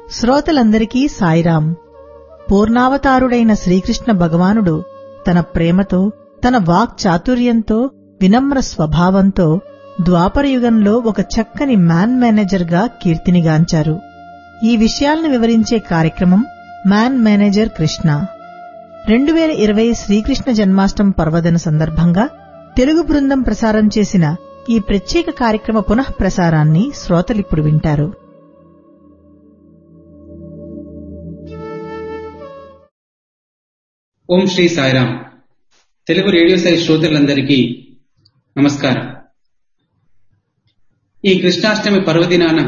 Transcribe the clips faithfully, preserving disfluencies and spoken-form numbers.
శ్రోతలందరికీ సాయిరాం. పూర్ణావతారుడైన శ్రీకృష్ణ భగవానుడు తన ప్రేమతో, తన వాక్ చాతుర్యంతో, వినమ్ర స్వభావంతో ద్వాపరయుగంలో ఒక చక్కని మ్యాన్ మేనేజర్ గా కీర్తినిగాంచారు. ఈ విషయాలను వివరించే కార్యక్రమం మ్యాన్ మేనేజర్ కృష్ణ. రెండు వేల ఇరవై శ్రీకృష్ణ జన్మాష్టమి పర్వదిన సందర్భంగా తెలుగు బృందం ప్రసారం చేసిన ఈ ప్రత్యేక కార్యక్రమ పునః ప్రసారాన్ని శ్రోతలిప్పుడు వింటారు. ఓం శ్రీ సాయిరాం. తెలుగు రేడియో సాయి శ్రోతలందరికీ నమస్కారం. ఈ కృష్ణాష్టమి పర్వదినాన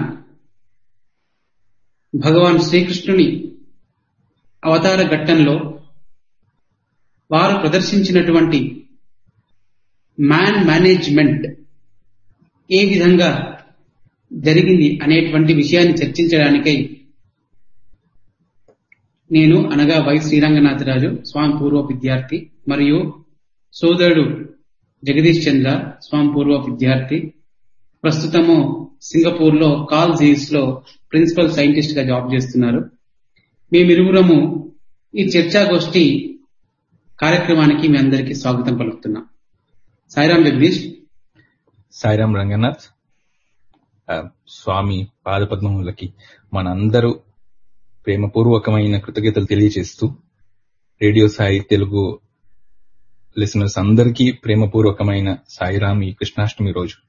భగవాన్ శ్రీకృష్ణుని అవతార ఘట్టంలో వారు ప్రదర్శించినటువంటి మ్యాన్ మేనేజ్మెంట్ ఏ విధంగా జరిగింది అనేటువంటి విషయాన్ని చర్చించడానికై నేను అనగా వై శ్రీరంగనాథరాజు స్వామి పూర్వ విద్యార్థి మరియు సోదరుడు జగదీష్ చంద్ర స్వామి పూర్వ విద్యార్థి, ప్రస్తుతము సింగపూర్ లో కాల్ జీస్ లో ప్రిన్సిపల్ సైంటిస్ట్ గా జాబ్ చేస్తున్నారు. మేమిరువురము ఈ చర్చాగోష్ఠి కార్యక్రమానికి మీ అందరికీ స్వాగతం పలుకుతున్నాం. సాయిరాం జగదీష్. సాయిరాం రంగనాథ్. స్వామి పాదపద్మములకి మనందరూ ప్రేమపూర్వకమైన కృతజ్ఞతలు తెలియజేస్తూ, రేడియో సాయి తెలుగు లిసనర్స్ అందరికీ ప్రేమపూర్వకమైన సాయిరాం ఈ కృష్ణాష్టమి రోజు.